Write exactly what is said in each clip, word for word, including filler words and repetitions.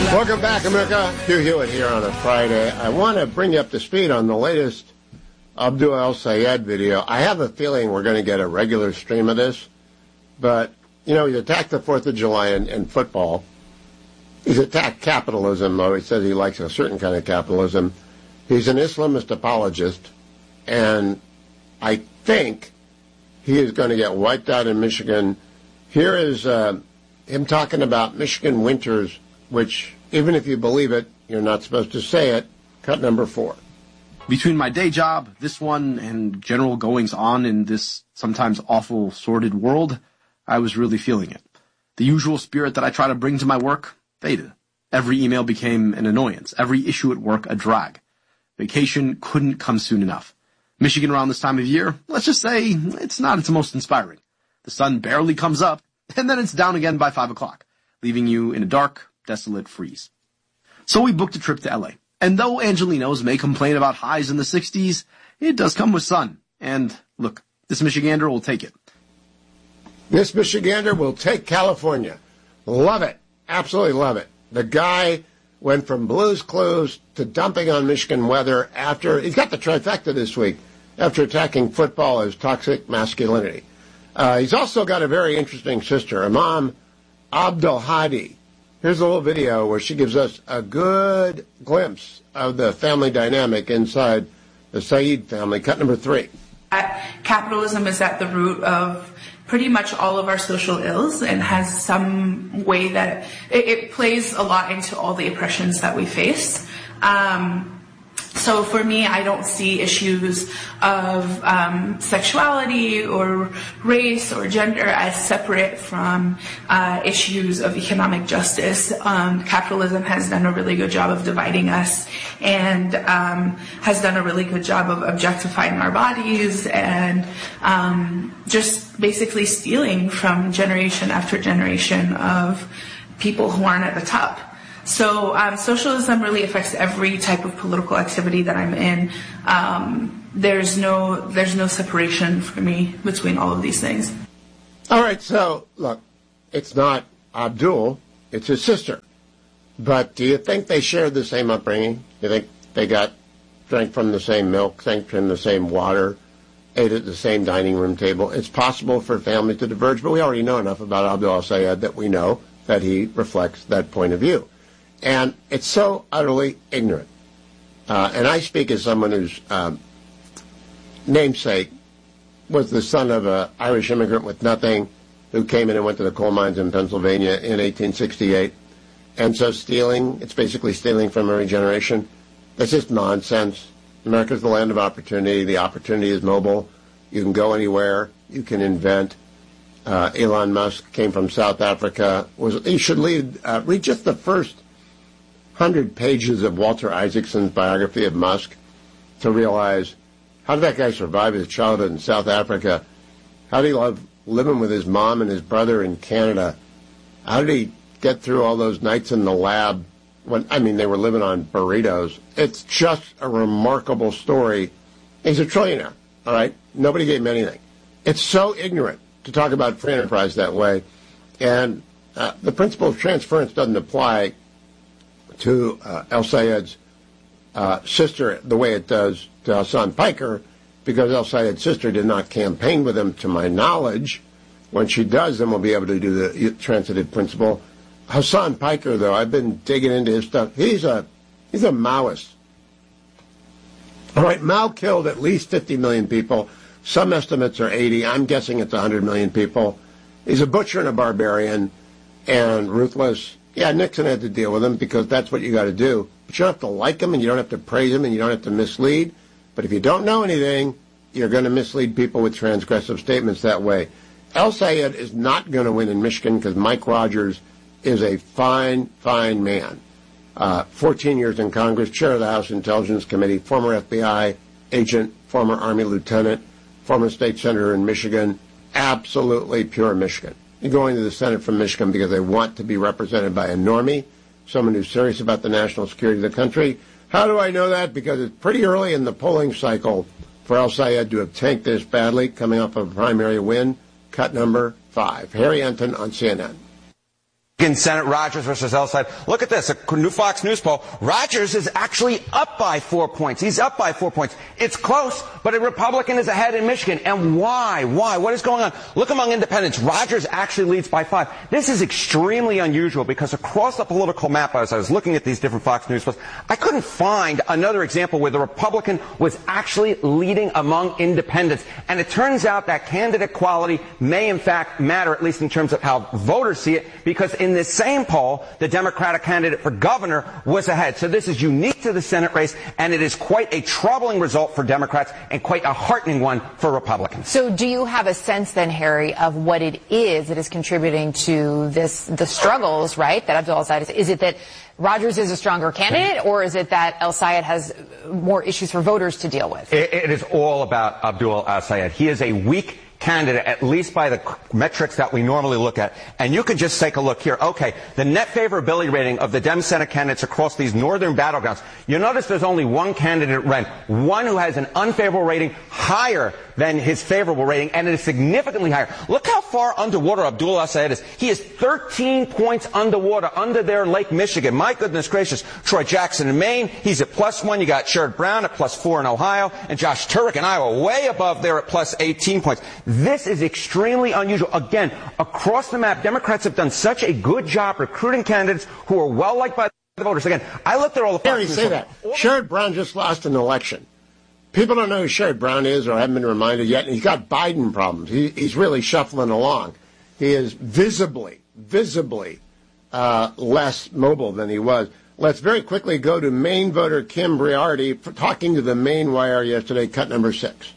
Welcome back, America. Hugh Hewitt here on a Friday. I want to bring you up to speed on the latest Abdul El-Sayed video. I have a feeling we're going to get a regular stream of this, but, you know, he attacked the fourth of July in, in football. He's attacked capitalism, though he says he likes a certain kind of capitalism. He's an Islamist apologist, and I think he is going to get wiped out in Michigan. Here is uh, him talking about Michigan winters, which, even if you believe it, you're not supposed to say it. Cut number four. Between my day job, this one, and general goings-on in this sometimes awful, sordid world, I was really feeling it. The usual spirit that I try to bring to my work faded. Every email became an annoyance. Every issue at work a drag. Vacation couldn't come soon enough. Michigan around this time of year, let's just say, it's not its most inspiring. The sun barely comes up, and then it's down again by five o'clock, leaving you in a dark, desolate freeze. So we booked a trip to L A. And though Angelinos may complain about highs in the sixties, it does come with sun. And look, this Michigander will take it. This Michigander will take California. Love it. Absolutely love it. The guy went from Blue's Clues to dumping on Michigan weather after, he's got the trifecta this week, after attacking football as toxic masculinity. Uh, he's also got a very interesting sister, Imam Abdelhadi. Here's a little video where she gives us a good glimpse of the family dynamic inside the Saeed family. Cut number three. Capitalism is at the root of pretty much all of our social ills and has some way that it, it plays a lot into all the oppressions that we face. Um, So for me, I don't see issues of um, sexuality or race or gender as separate from uh, issues of economic justice. Um, capitalism has done a really good job of dividing us and um, has done a really good job of objectifying our bodies and um, just basically stealing from generation after generation of people who aren't at the top. So um, socialism really affects every type of political activity that I'm in. Um, there's no there's no separation for me between all of these things. All right, so look, it's not Abdul, it's his sister. But do you think they shared the same upbringing? Do you think they got drank from the same milk, drank from the same water, ate at the same dining room table? It's possible for families to diverge, but we already know enough about Abdul El-Sayed that we know that he reflects that point of view. And it's so utterly ignorant. Uh, and I speak as someone whose um, namesake was the son of an Irish immigrant with nothing who came in and went to the coal mines in Pennsylvania in eighteen sixty-eight. And so stealing, it's basically stealing from every generation. That's just nonsense. America's the land of opportunity. The opportunity is mobile. You can go anywhere. You can invent. Uh, Elon Musk came from South Africa. Was he should lead, uh, read just the first hundred pages of Walter Isaacson's biography of Musk to realize, how did that guy survive his childhood in South Africa? How did he love living with his mom and his brother in Canada? How did he get through all those nights in the lab when, I mean, they were living on burritos? It's just a remarkable story. He's a trillionaire, all right? Nobody gave him anything. It's so ignorant to talk about free enterprise that way. And uh, the principle of transference doesn't apply to uh, El-Sayed's uh, sister the way it does to Hassan Piker, because El-Sayed's sister did not campaign with him, to my knowledge. When she does, then we'll be able to do the transitive principle. Hassan Piker, though, I've been digging into his stuff. He's a he's a Maoist. All right, Mao killed at least fifty million people. Some estimates are eighty. I'm guessing it's one hundred million people. He's a butcher and a barbarian and ruthless. Yeah, Nixon had to deal with him because that's what you got to do. But you don't have to like him, and you don't have to praise him, and you don't have to mislead. But if you don't know anything, you're going to mislead people with transgressive statements that way. El-Sayed is not going to win in Michigan because Mike Rogers is a fine, fine man. Uh, fourteen years in Congress, chair of the House Intelligence Committee, former F B I agent, former Army lieutenant, former state senator in Michigan, absolutely pure Michigan. You're going to the Senate from Michigan because they want to be represented by a normie, someone who's serious about the national security of the country. How do I know that? Because it's pretty early in the polling cycle for El-Sayed to have tanked this badly, coming off of a primary win. Cut number five. Harry Enton on C N N. In Senate, Rogers versus El-Sayed. Look at this, a new Fox News poll. Rogers is actually up by four points. He's up by four points. It's close, but a Republican is ahead in Michigan. And why? Why? What is going on? Look among independents. Rogers actually leads by five. This is extremely unusual because across the political map, as I was looking at these different Fox News polls, I couldn't find another example where the Republican was actually leading among independents. And it turns out that candidate quality may in fact matter, at least in terms of how voters see it, because in this same poll, the Democratic candidate for governor was ahead. So this is unique to the Senate race, and it is quite a troubling result for Democrats and quite a heartening one for Republicans. So do you have a sense then, Harry, of what it is that is contributing to this, the struggles, right, that Abdul El-Sayed is? Is it that Rogers is a stronger candidate, or is it that El-Sayed has more issues for voters to deal with? It, it is all about Abdul El-Sayed. He is a weak candidate, at least by the metrics that we normally look at. And you can just take a look here. Okay, the net favorability rating of the Dem Senate candidates across these northern battlegrounds. You'll notice there's only one candidate, Ren, one who has an unfavorable rating higher than his favorable rating, and it is significantly higher. Look how far underwater Abdul El-Sayed is. He is thirteen points underwater, under there in Lake Michigan. My goodness gracious. Troy Jackson in Maine, he's at plus one. You got Sherrod Brown at plus four in Ohio, and Josh Turek in Iowa way above there at plus eighteen points. This is extremely unusual. Again, across the map, Democrats have done such a good job recruiting candidates who are well liked by the voters. Again, I looked at all the... Harry, say that. Sherrod Brown just lost an election. People don't know who Sherrod Brown is or haven't been reminded yet, and he's got Biden problems. He, he's really shuffling along. He is visibly, visibly uh, less mobile than he was. Let's very quickly go to Maine voter Kim Briardi for talking to the Maine Wire yesterday, cut number six.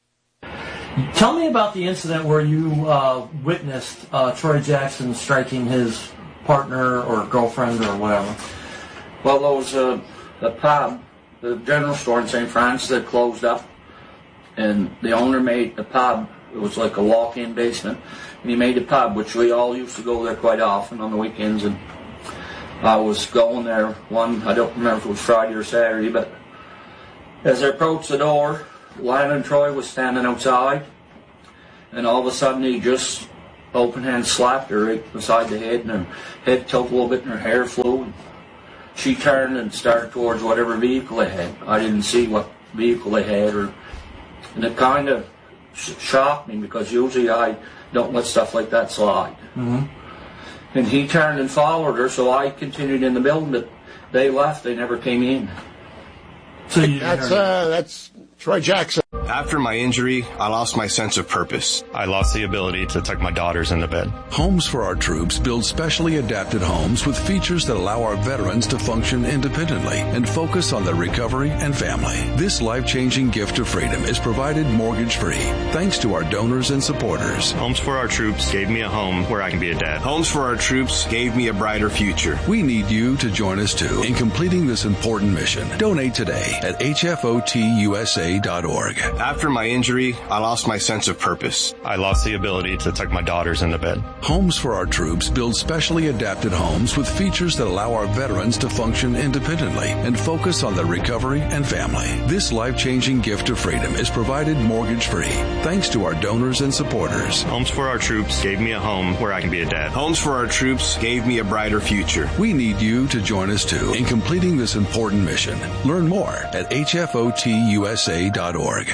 Tell me about the incident where you uh, witnessed uh, Troy Jackson striking his partner or girlfriend or whatever. Well, there was a, a pub, the general store in Saint Francis that closed up, and the owner made the pub. It was like a walk-in basement, and he made a pub, which we all used to go there quite often on the weekends. And I was going there one, I don't remember if it was Friday or Saturday, but as I approached the door, Lana and Troy was standing outside, and all of a sudden he just open hand slapped her right beside the head, and her head tilted a little bit and her hair flew. And she turned and started towards whatever vehicle they had. I didn't see what vehicle they had, or, and it kind of sh- shocked me because usually I don't let stuff like that slide. Mm-hmm. And he turned and followed her, so I continued in the building, but they left. They never came in. So you That's uh, that's Troy Jackson. After my injury, I lost my sense of purpose. I lost the ability to tuck my daughters into bed. Homes for Our Troops builds specially adapted homes with features that allow our veterans to function independently and focus on their recovery and family. This life-changing gift of freedom is provided mortgage-free thanks to our donors and supporters. Homes for Our Troops gave me a home where I can be a dad. Homes for Our Troops gave me a brighter future. We need you to join us too in completing this important mission. Donate today at H F O T U S A dot org. After my injury, I lost my sense of purpose. I lost the ability to tuck my daughters into bed. Homes for Our Troops builds specially adapted homes with features that allow our veterans to function independently and focus on their recovery and family. This life-changing gift of freedom is provided mortgage-free thanks to our donors and supporters. Homes for Our Troops gave me a home where I can be a dad. Homes for Our Troops gave me a brighter future. We need you to join us too in completing this important mission. Learn more at H F O T U S A dot org.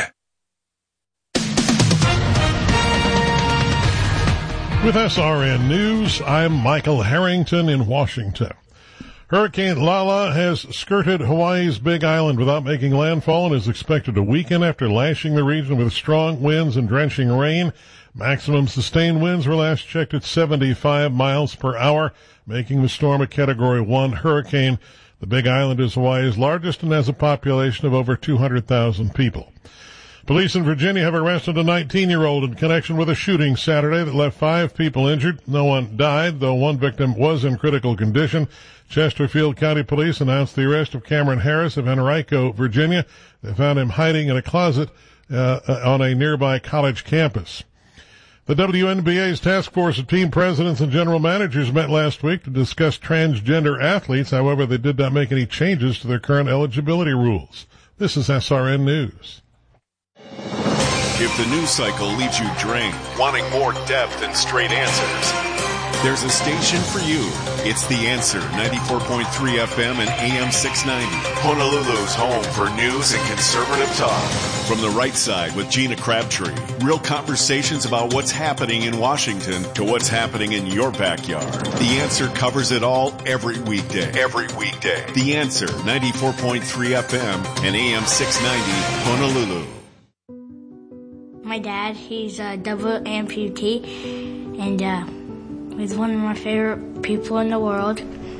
With S R N News, I'm Michael Harrington in Washington. Hurricane Lala has skirted Hawaii's Big Island without making landfall and is expected to weaken after lashing the region with strong winds and drenching rain. Maximum sustained winds were last checked at seventy-five miles per hour, making the storm a Category one hurricane. The Big Island is Hawaii's largest and has a population of over two hundred thousand people. Police in Virginia have arrested a nineteen-year-old in connection with a shooting Saturday that left five people injured. No one died, though one victim was in critical condition. Chesterfield County Police announced the arrest of Cameron Harris of Henrico, Virginia. They found him hiding in a closet uh, on a nearby college campus. The W N B A's task force of team presidents and general managers met last week to discuss transgender athletes. However, they did not make any changes to their current eligibility rules. This is S R N News. If the news cycle leaves you drained, wanting more depth and straight answers, There's a station for you. It's The Answer, ninety-four point three F M and A M six ninety. Honolulu's home for news and conservative talk. From the right side with Gina Crabtree. Real conversations about what's happening in Washington to what's happening in your backyard. The Answer covers it all every weekday. Every weekday. The Answer, ninety-four point three F M and A M six ninety, Honolulu. My dad, he's a double amputee, and uh, he's one of my favorite people in the world.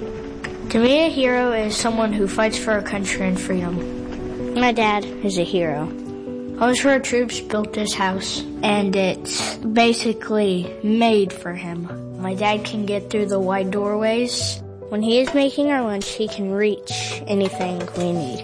To me, a hero is someone who fights for our country and freedom. My dad is a hero. Homes for Our Troops built this house, and it's basically made for him. My dad can get through the wide doorways. When he is making our lunch, he can reach anything we need.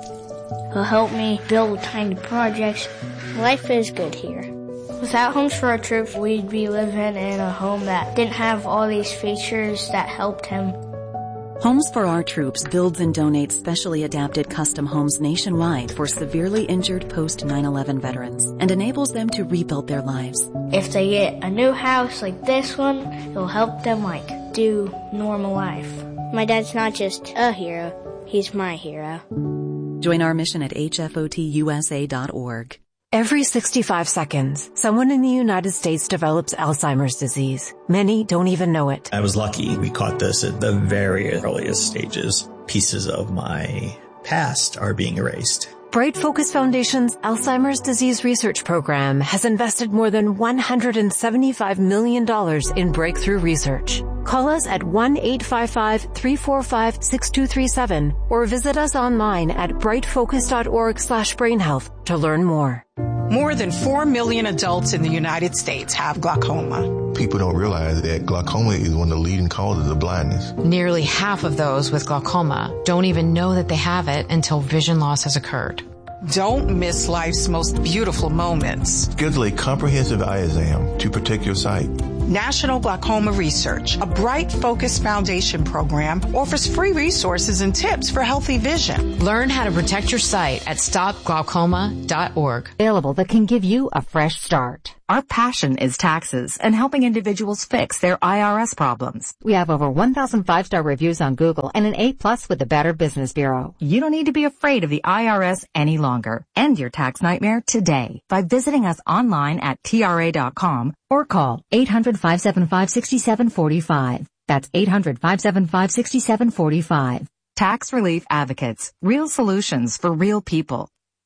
He'll help me build tiny projects. Life is good here. Without Homes for Our Troops, we'd be living in a home that didn't have all these features that helped him. Homes for Our Troops builds and donates specially adapted custom homes nationwide for severely injured post nine eleven veterans and enables them to rebuild their lives. If they get a new house like this one, it'll help them, like, do normal life. My dad's not just a hero, he's my hero. Join our mission at H F O T U S A dot org. Every sixty-five seconds, someone in the United States develops Alzheimer's disease. Many don't even know it. I was lucky. We caught this at the very earliest stages. Pieces of my past are being erased. Bright Focus Foundation's Alzheimer's Disease Research Program has invested more than one hundred seventy-five million dollars in breakthrough research. Call us at one eight five five, three four five, six two three seven or visit us online at brightfocus dot org slash brain health to learn more. More than four million adults in the United States have glaucoma. People don't realize that glaucoma is one of the leading causes of blindness. Nearly half of those with glaucoma don't even know that they have it until vision loss has occurred. Don't miss life's most beautiful moments. Schedule a comprehensive eye exam to protect your sight. National Glaucoma Research, a Bright Focus Foundation program, offers free resources and tips for healthy vision. Learn how to protect your sight at stop glaucoma dot org. Available that can give you a fresh start. Our passion is taxes and helping individuals fix their I R S problems. We have over one thousand five-star reviews on Google and an A plus with the Better Business Bureau. You don't need to be afraid of the I R S any longer. End your tax nightmare today by visiting us online at T R A dot com or call eight hundred, five seven five, six seven four five. That's eight hundred, five seven five, six seven four five. Tax Relief Advocates. Real solutions for real people.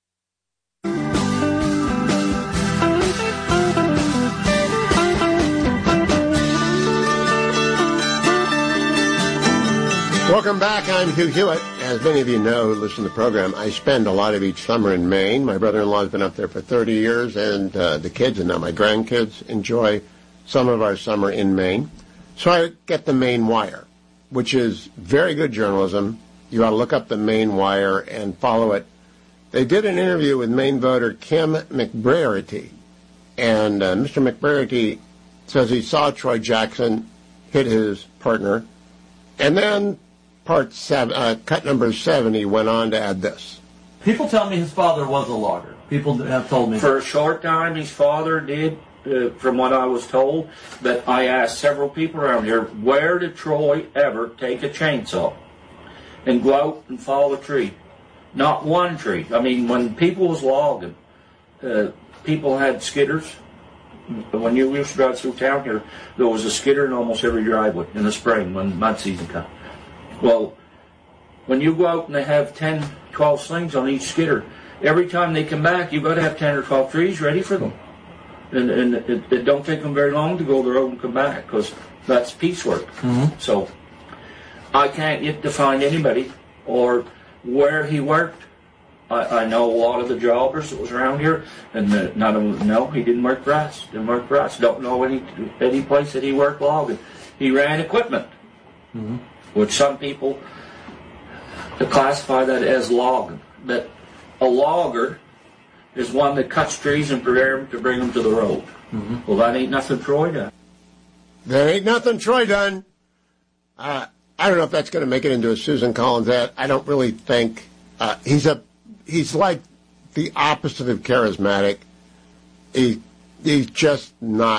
Welcome back. I'm Hugh Hewitt. As many of you know who listen to the program, I spend a lot of each summer in Maine. My brother-in-law has been up there for thirty years, and uh, the kids, and now my grandkids, enjoy some of our summer in Maine. So I get the Maine Wire, which is very good journalism. You ought to look up the Maine Wire and follow it. They did an interview with Maine voter Kim McBrearty, and uh, Mister McBrearty says he saw Troy Jackson hit his partner, and then part seven, uh, cut number seven, he went on to add this. People tell me his father was a logger. People have told me. For a short time, his father did, uh, from what I was told. But I asked several people around here, where did Troy ever take a chainsaw and go out and fall a tree? Not one tree. I mean, when people was logging, uh, people had skidders. When you used to drive through town here, there was a skidder in almost every driveway in the spring when mud season comes. Well, when you go out and they have ten, twelve slings on each skidder, every time they come back, you've got to have ten or twelve trees ready for them. And, and it, it don't take them very long to go the road and come back, because that's piecework. Mm-hmm. So I can't yet to find anybody or where he worked. I, I know a lot of the jobbers that was around here, and the, none of them, no, he didn't work for us. Didn't work for us. Don't know any any place that he worked logging. He ran equipment, mm-hmm. which some people classify that as logging. That a logger is one that cuts trees and prepare them to bring them to the road. Mm-hmm. Well, that ain't nothing Troy done. There ain't nothing Troy done. Uh, I don't know if that's going to make it into a Susan Collins ad. I don't really think uh, he's a he's like the opposite of charismatic. He he's just not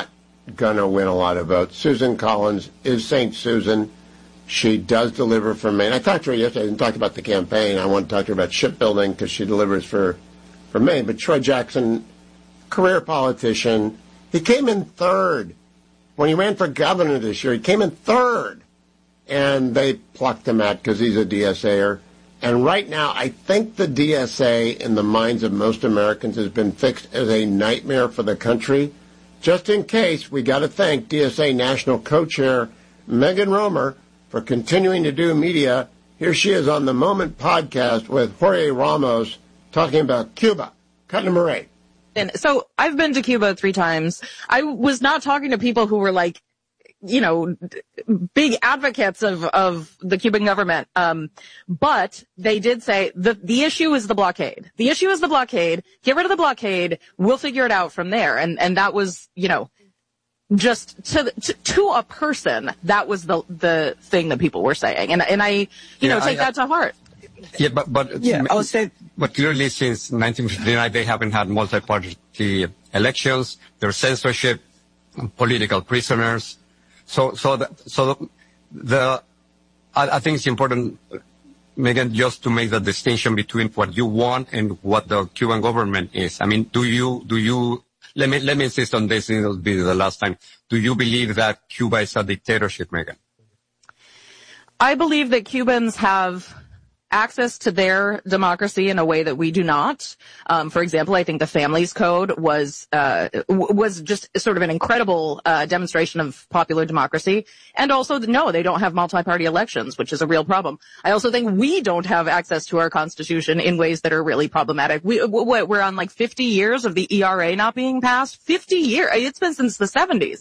going to win a lot of votes. Susan Collins is Saint Susan. She does deliver for Maine. I talked to her yesterday. I didn't talk about the campaign. I want to talk to her about shipbuilding because she delivers for, for Maine. But Troy Jackson, career politician, he came in third. When he ran for governor this year, he came in third. And they plucked him out because he's a D S A-er. And right now, I think the D S A, in the minds of most Americans, has been fixed as a nightmare for the country. Just in case, we got to thank D S A National Co-Chair Megan Romer for continuing to do media. Here she is on the Moment podcast with Jorge Ramos talking about Cuba. Cut number eight. And so I've been to Cuba three times. I was not talking to people who were like, you know, big advocates of, of the Cuban government. Um, but they did say the, the issue is the blockade. The issue is the blockade. Get rid of the blockade. We'll figure it out from there. And, and that was, you know, just to, to, to a person, that was the, the thing that people were saying. And, and I, you yeah, know, take I, that to heart. Yeah, but, but, yeah, I'll say, but clearly since nineteen fifty-nine, they haven't had multi-party elections. There's censorship, political prisoners. So, so, the, so the, the I, I think it's important, Megan, just to make the distinction between what you want and what the Cuban government is. I mean, do you, do you, let me, let me insist on this, it'll be the last time. Do you believe that Cuba is a dictatorship, Megan? I believe that Cubans have access to their democracy in a way that we do not. Um, for example, I think the Families Code was uh, w- was just sort of an incredible uh, demonstration of popular democracy. And also, no, they don't have multi-party elections, which is a real problem. I also think we don't have access to our Constitution in ways that are really problematic. We, w- we're on like fifty years of the E R A not being passed. fifty years. It's been since the seventies.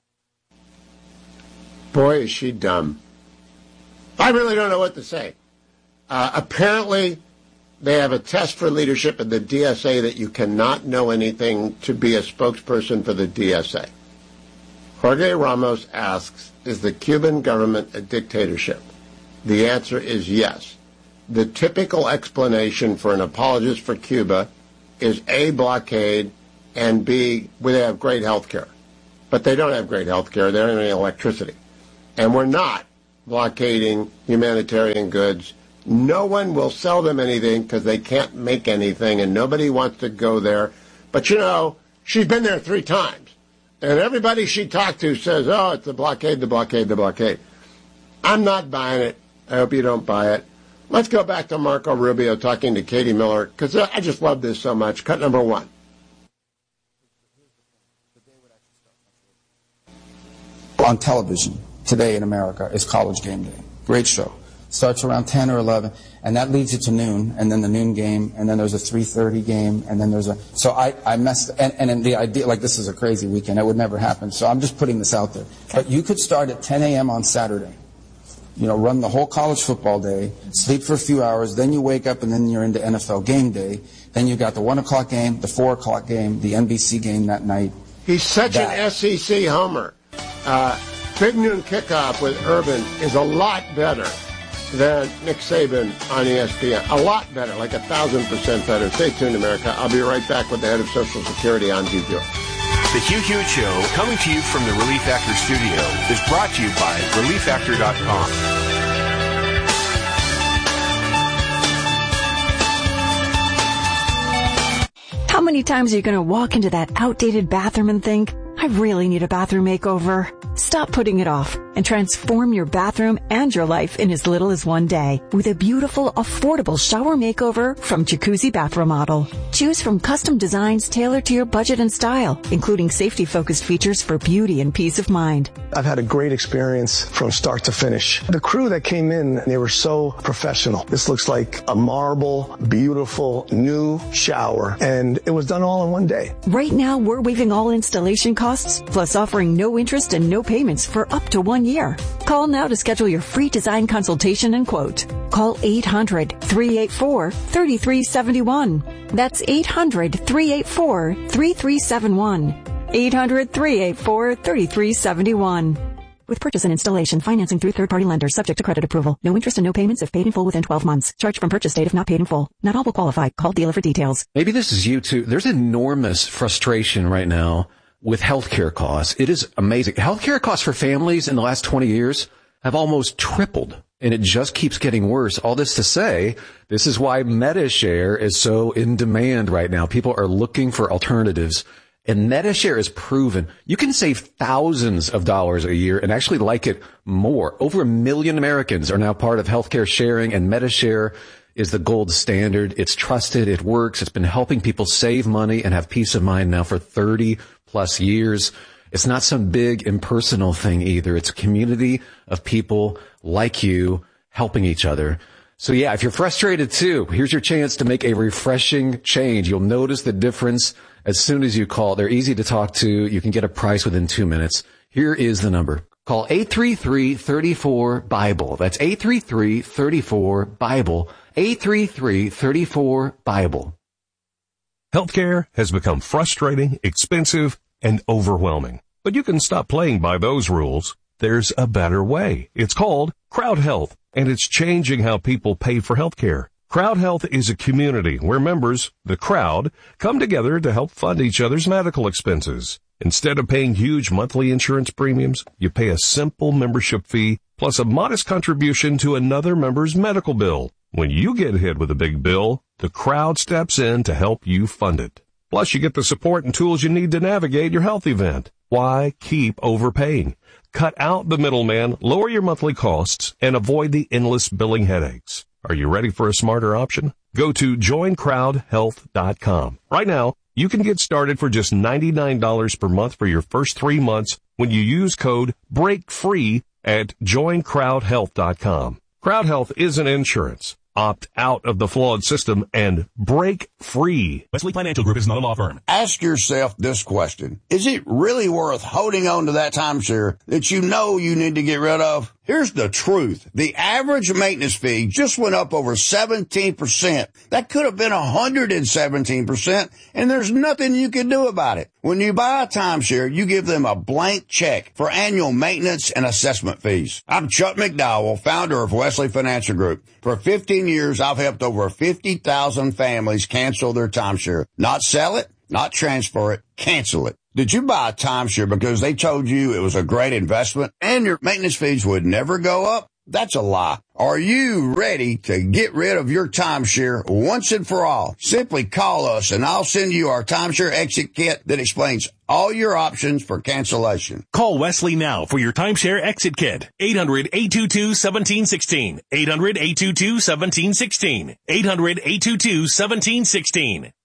Boy, is she dumb. I really don't know what to say. Uh, apparently, they have a test for leadership at the D S A that you cannot know anything to be a spokesperson for the D S A. Jorge Ramos asks, is the Cuban government a dictatorship? The answer is yes. The typical explanation for an apologist for Cuba is A, blockade, and B, we have great health care. But they don't have great health care. They don't have any electricity. And we're not blockading humanitarian goods. No one will sell them anything because they can't make anything, and nobody wants to go there. But, you know, she's been there three times. And everybody she talked to says, oh, it's the blockade, the blockade, the blockade. I'm not buying it. I hope you don't buy it. Let's go back to Marco Rubio talking to Katie Miller, because I just love this so much. Cut number one. On television today in America is College Game Day. Great show. Starts around ten or eleven, and that leads you to noon, and then the noon game, and then there's a three thirty game, and then there's a... So I, I messed... And, and the idea, like, this is a crazy weekend. It would never happen. So I'm just putting this out there. But you could start at ten a.m. on Saturday. You know, run the whole college football day, sleep for a few hours, then you wake up, and then you're into N F L Game Day. Then you got the one o'clock game, the four o'clock game, the N B C game that night. He's such that. an S E C homer. Uh, Big Noon Kickoff with Urban is a lot better than Nick Saban on E S P N. A lot better, like a thousand percent better. Stay tuned, America. I'll be right back with the head of Social Security on Hugh Hewitt. The Hugh Hewitt Show, coming to you from the Relief Factor studio, is brought to you by relief factor dot com. How many times are you going to walk into that outdated bathroom and think, I really need a bathroom makeover? Stop putting it off and transform your bathroom and your life in as little as one day with a beautiful, affordable shower makeover from Jacuzzi Bath Remodel. Choose from custom designs tailored to your budget and style, including safety-focused features for beauty and peace of mind. I've had a great experience from start to finish. The crew that came in, they were so professional. This looks like a marble, beautiful, new shower, and it was done all in one day. Right now, we're waiving all installation costs, plus offering no interest and no payments for up to one year. Call now to schedule your free design consultation and quote. Call eight hundred, three eight four, three three seven one. That's eight hundred, three eight four, three three seven one. eight hundred, three eight four, three three seven one. With purchase and installation, financing through third-party lenders subject to credit approval. No interest and no payments if paid in full within twelve months. Charge from purchase date if not paid in full. Not all will qualify. Call dealer for details. Maybe this is you too. There's enormous frustration right now with healthcare costs. It is amazing. Healthcare costs for families in the last twenty years have almost tripled, and it just keeps getting worse. All this to say, this is why MediShare is so in demand right now. People are looking for alternatives, and MediShare is proven. You can save thousands of dollars a year and actually like it more. Over a million Americans are now part of healthcare sharing, and MediShare is the gold standard. It's trusted. It works. It's been helping people save money and have peace of mind now for thirty plus years. It's not some big impersonal thing either. It's a community of people like you helping each other. So yeah, if you're frustrated too, here's your chance to make a refreshing change. You'll notice the difference as soon as you call. They're easy to talk to. You can get a price within two minutes. Here is the number. Call eight three three, three four, BIBLE. That's eight three three, three four, BIBLE. eight three three, three four, BIBLE. Healthcare has become frustrating, expensive, and overwhelming. But you can stop playing by those rules. There's a better way. It's called Crowd Health, and it's changing how people pay for healthcare. Crowd Health is a community where members, the crowd, come together to help fund each other's medical expenses. Instead of paying huge monthly insurance premiums, you pay a simple membership fee plus a modest contribution to another member's medical bill. When you get hit with a big bill, the crowd steps in to help you fund it. Plus, you get the support and tools you need to navigate your health event. Why keep overpaying? Cut out the middleman, lower your monthly costs, and avoid the endless billing headaches. Are you ready for a smarter option? Go to join crowd health dot com. Right now, you can get started for just ninety-nine dollars per month for your first three months when you use code BREAKFREE at join crowd health dot com. Crowd Health isn't insurance. Opt out of the flawed system and break free. Wesley Financial Group is not a law firm. Ask yourself this question. Is it really worth holding on to that timeshare that you know you need to get rid of? Here's the truth. The average maintenance fee just went up over seventeen percent. That could have been one hundred seventeen percent, and there's nothing you can do about it. When you buy a timeshare, you give them a blank check for annual maintenance and assessment fees. I'm Chuck McDowell, founder of Wesley Financial Group. For fifteen years, I've helped over fifty thousand families cancel their timeshare. Not sell it, not transfer it, cancel it. Did you buy a timeshare because they told you it was a great investment and your maintenance fees would never go up? That's a lie. Are you ready to get rid of your timeshare once and for all? Simply call us and I'll send you our timeshare exit kit that explains all your options for cancellation. Call Wesley now for your timeshare exit kit. eight hundred, eight two two, one seven one six. eight hundred, eight two two, one seven one six. eight hundred, eight two two, one seven one six.